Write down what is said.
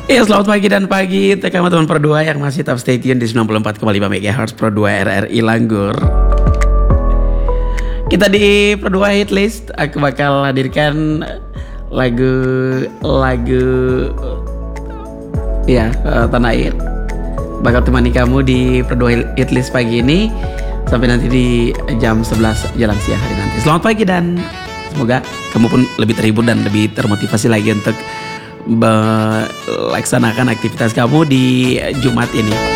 Ya, selamat pagi dan pagi untuk kamu teman Pro 2 yang masih tetap stay tune di 94,5 MHz Pro 2 RRI Langgur. Kita di Pro 2 Hit List, aku bakal hadirkan lagu ya Tanah Air. Bakal temani kamu di Pro 2 Hit List pagi ini sampai nanti di jam 11 jalan siang hari nanti. Selamat pagi dan semoga kamu pun lebih terhibur dan lebih termotivasi lagi untuk melaksanakan aktivitas kamu di Jumat ini.